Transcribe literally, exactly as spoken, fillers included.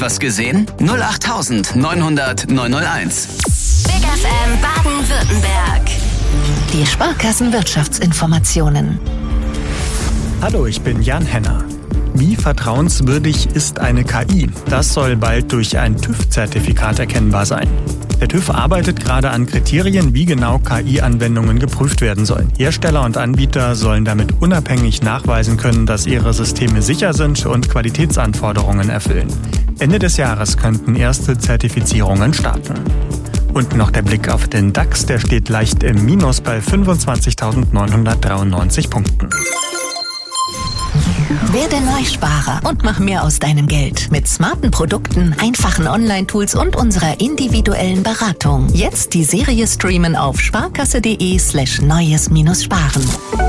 Was gesehen? null acht neunhundert neunhunderteins. Big F M Baden-Württemberg. Die Sparkassenwirtschaftsinformationen. Hallo, ich bin Jan Henner. Wie vertrauenswürdig ist eine K I? Das soll bald durch ein TÜV-Zertifikat erkennbar sein. Der TÜV arbeitet gerade an Kriterien, wie genau K I-Anwendungen geprüft werden sollen. Hersteller und Anbieter sollen damit unabhängig nachweisen können, dass ihre Systeme sicher sind und Qualitätsanforderungen erfüllen. Ende des Jahres könnten erste Zertifizierungen starten. Und noch der Blick auf den DAX, der steht leicht im Minus bei fünfundzwanzigtausendneunhundertdreiundneunzig Punkten. Werde Neusparer und mach mehr aus deinem Geld. Mit smarten Produkten, einfachen Online-Tools und unserer individuellen Beratung. Jetzt die Serie streamen auf sparkasse.de slash neues-sparen.